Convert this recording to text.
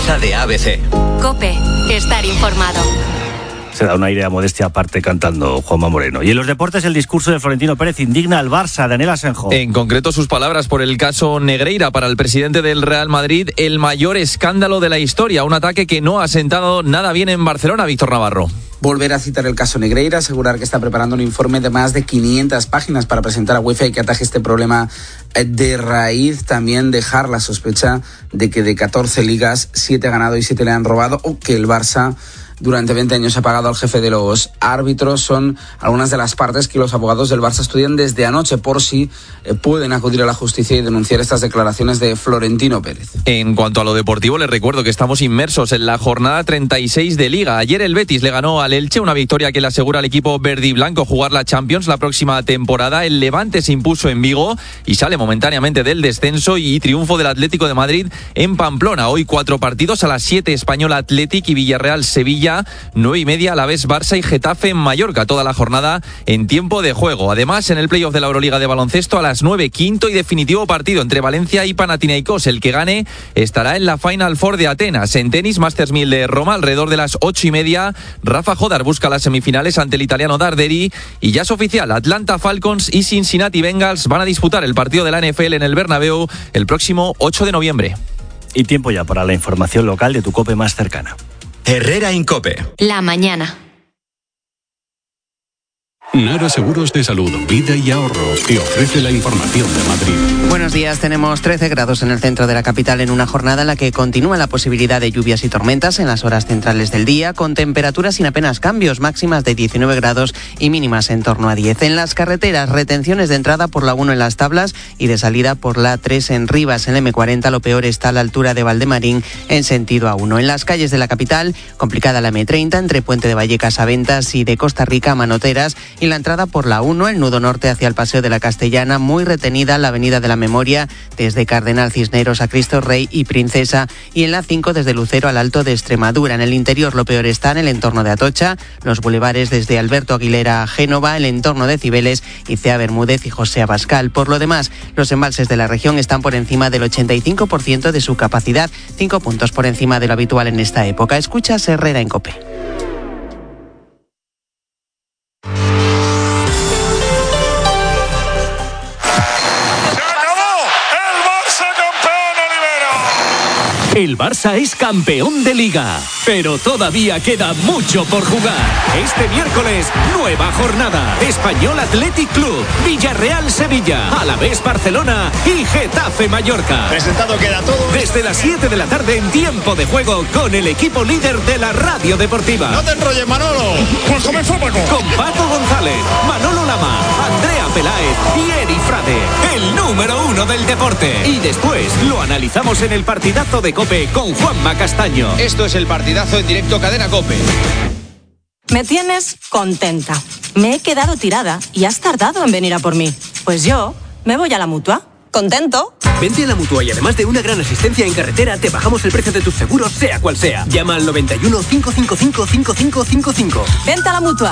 fuerza de ABC. COPE, estar informado. Se da un aire a modestia aparte cantando Juanma Moreno. Y en los deportes, el discurso de Florentino Pérez indigna al Barça. Daniel Asenjo. En concreto, sus palabras por el caso Negreira. Para el presidente del Real Madrid, el mayor escándalo de la historia. Un ataque que no ha sentado nada bien en Barcelona, Víctor Navarro. Volver a citar el caso Negreira, asegurar que está preparando un informe de más de 500 páginas para presentar a UEFA y que ataje este problema de raíz. También dejar la sospecha de que de 14 ligas, 7 ha ganado y 7 le han robado, o que el Barça durante 20 años ha pagado al jefe de los árbitros. Son algunas de las partes que los abogados del Barça estudian desde anoche por si pueden acudir a la justicia y denunciar estas declaraciones de Florentino Pérez. En cuanto a lo deportivo, les recuerdo que estamos inmersos en la jornada 36 de Liga. Ayer el Betis le ganó al Elche, una victoria que le asegura al equipo verde y blanco jugar la Champions la próxima temporada. El Levante se impuso en Vigo y sale momentáneamente del descenso, y triunfo del Atlético de Madrid en Pamplona. Hoy 4 partidos: a las 7 Español Athletic y Villarreal Sevilla, 9:30 Alavés Barça y Getafe en Mallorca. Toda la jornada en tiempo de juego. Además, en el playoff de la Euroliga de baloncesto, a las 9, quinto y definitivo partido entre Valencia y Panathinaikos. El que gane estará en la Final Four de Atenas. En tenis, Masters 1000 de Roma, alrededor de las 8:30. Rafa Jodar busca las semifinales ante el italiano Darderi. Y ya es oficial, Atlanta Falcons y Cincinnati Bengals van a disputar el partido de la NFL en el Bernabéu el próximo 8 de noviembre. Y tiempo ya para la información local de tu COPE más cercana. Herrera Incope. La mañana. Nara Seguros de Salud, Vida y Ahorro te ofrece la información de Madrid. Buenos días, tenemos 13 grados en el centro de la capital en una jornada en la que continúa la posibilidad de lluvias y tormentas en las horas centrales del día, con temperaturas sin apenas cambios, máximas de 19 grados y mínimas en torno a 10. En las carreteras, retenciones de entrada por la 1 en Las Tablas y de salida por la 3 en Rivas. En el M40 lo peor está a la altura de Valdemarín en sentido A1. En las calles de la capital, complicada la M30 entre Puente de Vallecas a Ventas y de Costa Rica a Manoteras, y la entrada por la 1, el nudo norte hacia el Paseo de la Castellana, muy retenida la Avenida de la Memoria desde Cardenal Cisneros a Cristo Rey y Princesa, y en la 5 desde Lucero al Alto de Extremadura. En el interior lo peor está en el entorno de Atocha, los bulevares desde Alberto Aguilera a Génova, el entorno de Cibeles y Cea Bermúdez y José Abascal. Por lo demás, los embalses de la región están por encima del 85% de su capacidad, 5 puntos por encima de lo habitual en esta época. Escuchas Herrera en COPE. El Barça es campeón de Liga, pero todavía queda mucho por jugar. Este miércoles, nueva jornada. Español Athletic Club, Villarreal Sevilla, Alavés Barcelona y Getafe Mallorca. Presentado queda todo. Desde las 7 de la tarde en tiempo de juego con el equipo líder de la radio deportiva. No te enrolles, Manolo. Pues comenzó Paco. Con Paco González, Manolo Lama, Andrea Peláez y Eri Frade, el número 1 del deporte. Y después lo analizamos en el partidazo de COPE con Juanma Castaño. Esto es el partidazo en directo Cadena COPE. Me tienes contenta. Me he quedado tirada y has tardado en venir a por mí. Pues yo me voy a la Mutua. ¿Contento? Vente a la Mutua y además de una gran asistencia en carretera, te bajamos el precio de tus seguros, sea cual sea. Llama al 91 555 5555. Vente a la Mutua.